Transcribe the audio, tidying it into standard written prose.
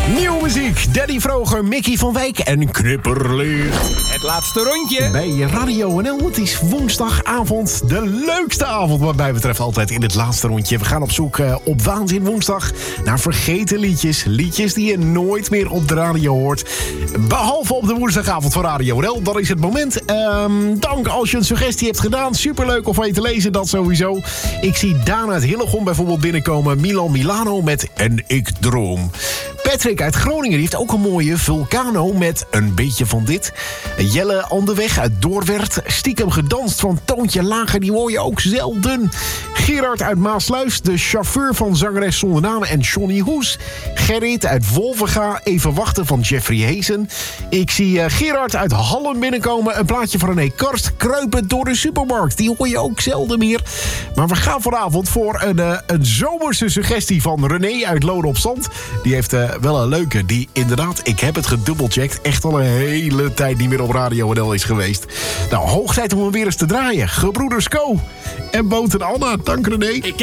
Nieuwe muziek, Danny Vroger, Mickey van Wijk en Knipperlicht. Het laatste rondje. Bij Radio NL, het is woensdagavond. De leukste avond wat mij betreft altijd in het laatste rondje. We gaan op zoek op Waanzin woensdag naar vergeten liedjes. Liedjes die je nooit meer op de radio hoort. Behalve op de woensdagavond van Radio NL. Dan is het moment. Dank als je een suggestie hebt gedaan. Superleuk om van je te lezen, dat sowieso. Ik zie Daan uit Hillegom bijvoorbeeld binnenkomen. Milan Milano met En ik droom. Patrick uit Groningen die heeft ook een mooie Vulcano met een beetje van dit. Jelle Anderweg uit Doorwerth. Stiekem gedanst van Toontje Lager, die hoor je ook zelden. Gerard uit Maasluis, de chauffeur van zangeres zonder naam en Johnny Hoes. Gerrit uit Wolvenga, Even wachten van Jeffrey Heesen. Ik zie Gerard uit Hallen binnenkomen. Een plaatje van René Karst, Kruipend door de supermarkt. Die hoor je ook zelden meer. Maar we gaan vanavond voor een zomerse suggestie van René uit Loden op Zand. Die heeft wel een leuke, die inderdaad, ik heb het gedubbelcheckt, echt al een hele tijd niet meer op Radio NL is geweest. Nou, hoog tijd om hem weer eens te draaien. Gebroeders Co. en Boot en Anna. Dank René.